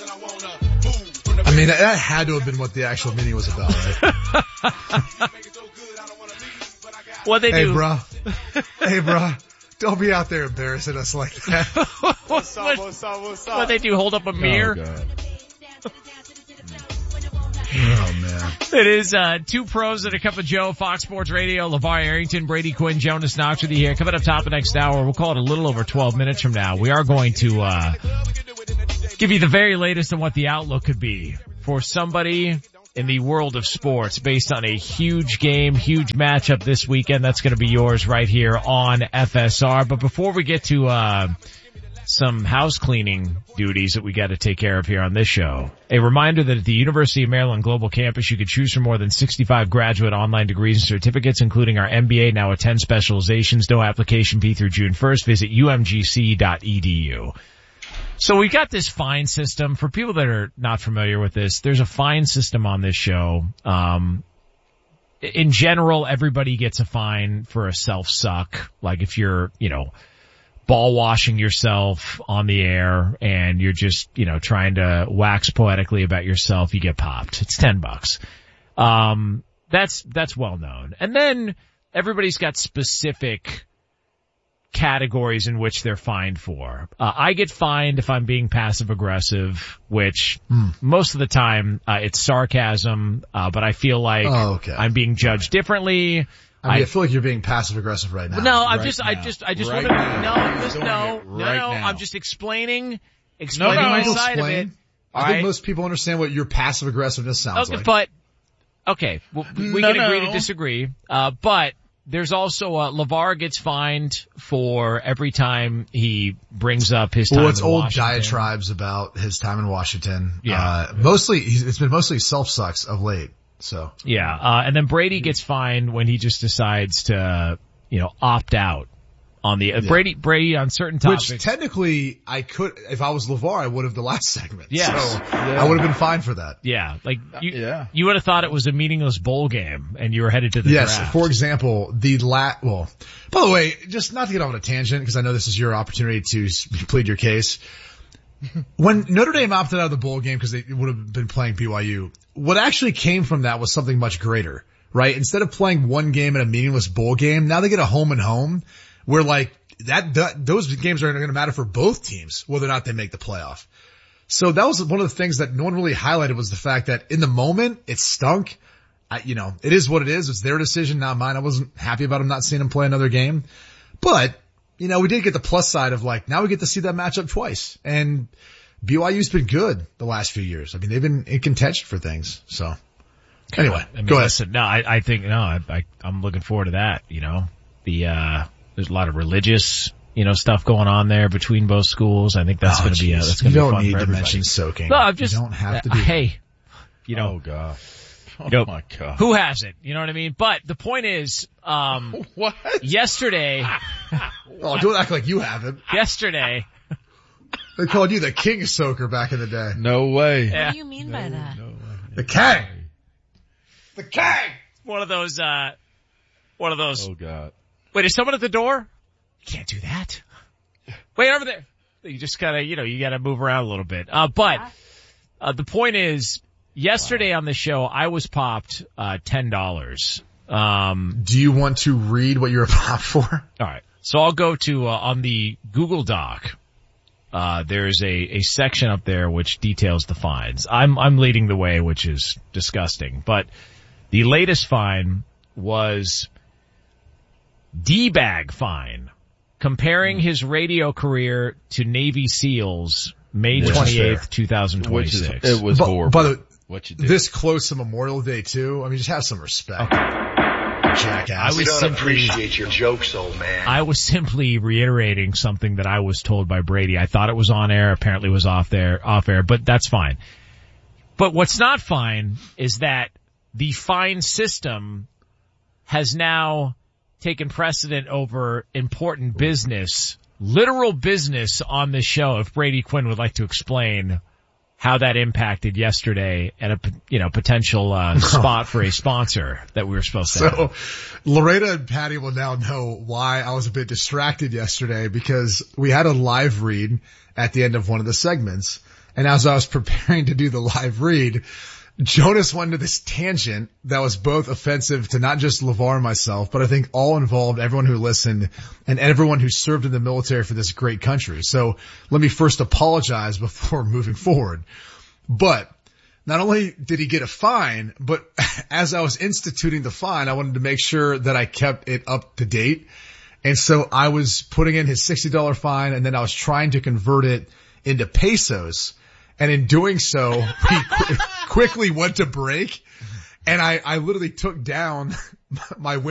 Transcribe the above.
I mean, that had to have been what the actual meeting was about, right? What they do? Hey, bruh. Don't be out there embarrassing us like that. What they do? Hold up a mirror? Oh, God. Oh, man. It is, 2 pros and a cup of Joe, Fox Sports Radio, LeVar Arrington, Brady Quinn, Jonas Knox with you here. Coming up top of next hour, we'll call it a little over 12 minutes from now. We are going to, give you the very latest on what the outlook could be for somebody in the world of sports based on a huge game, huge matchup this weekend. That's going to be yours right here on FSR. But before we get to, some house cleaning duties that we got to take care of here on this show. A reminder that at the University of Maryland Global Campus, you could choose from more than 65 graduate online degrees and certificates, including our MBA, now at 10 specializations. No application fee through June 1st. Visit umgc.edu. So we got this fine system. For people that are not familiar with this, there's a fine system on this show. In general, everybody gets a fine for a self-suck. Like if you're, ball washing yourself on the air and you're just, trying to wax poetically about yourself, you get popped. It's $10. That's well known. And then everybody's got specific categories in which they're fined for. I get fined if I'm being passive aggressive, which most of the time, it's sarcasm, but I feel like I'm being judged differently. I feel like you're being passive aggressive right now. No, I'm I'm just explaining my side of it. I think most people understand what your passive aggressiveness sounds like. But, okay, well, we can agree to disagree, but there's also, LeVar gets fined for every time he brings up his time in Washington. Well, it's old diatribes about his time in Washington. Yeah. It's been mostly self-sucks of late. So. Yeah, and then Brady gets fined when he just decides to, opt out on the, Brady on certain topics. Which technically I could, if I was LeVar, I would have the last segment. Yes. So I would have been fine for that. Yeah, like you would have thought it was a meaningless bowl game and you were headed to the draft. Yes, for example, by the way, just not to get off on a tangent because I know this is your opportunity to plead your case. When Notre Dame opted out of the bowl game because they would have been playing BYU, what actually came from that was something much greater, right? Instead of playing one game in a meaningless bowl game, now they get a home and home where those games are going to matter for both teams, whether or not they make the playoff. So that was one of the things that no one really highlighted was the fact that in the moment it stunk. It is what it is. It's their decision, not mine. I wasn't happy about them not seeing them play another game, but we did get the plus side of now we get to see that matchup twice. And BYU's been good the last few years. I mean, they've been in contention for things. So anyway, go ahead. Listen, I'm looking forward to that. There's a lot of religious, stuff going on there between both schools. I think that's going to be, that's going to be fun for everybody. You don't need to mention soaking. No, you don't have to do hey, oh God. Oh my God. Who hasn't? You know what I mean? But the point is, what? Yesterday. Don't act like you haven't. Yesterday. They called you the king soaker back in the day. No way. Yeah. What do you mean by that? No way. The king. The king. One of those. Oh God. Wait, is someone at the door? You can't do that. Wait, over there. You just gotta, you gotta move around a little bit. But the point is, yesterday on the show, I was popped, $10. Do you want to read what you're popped for? All right. So I'll go to, on the Google Doc. There's a section up there which details the fines. I'm leading the way, which is disgusting, but the latest fine was D-bag fine, comparing his radio career to Navy SEALs, May 28th, 2026. It was horrible. By the way, what you did. This close to Memorial Day too. I mean, just have some respect. Jackass. We don't appreciate your jokes, old man. I was simply reiterating something that I was told by Brady. I thought it was on air. Apparently it was off air, but that's fine. But what's not fine is that the fine system has now taken precedent over important business, literal business on this show. If Brady Quinn would like to explain how that impacted yesterday at a, potential, spot for a sponsor that we were supposed to have. So Loretta and Patty will now know why I was a bit distracted yesterday because we had a live read at the end of one of the segments And as I was preparing to do the live read, Jonas went into this tangent that was both offensive to not just LeVar and myself, but I think all involved, everyone who listened and everyone who served in the military for this great country. So let me first apologize before moving forward. But not only did he get a fine, but as I was instituting the fine, I wanted to make sure that I kept it up to date. And so I was putting in his $60 fine, and then I was trying to convert it into pesos. And in doing so, we quickly went to break, and I literally took down my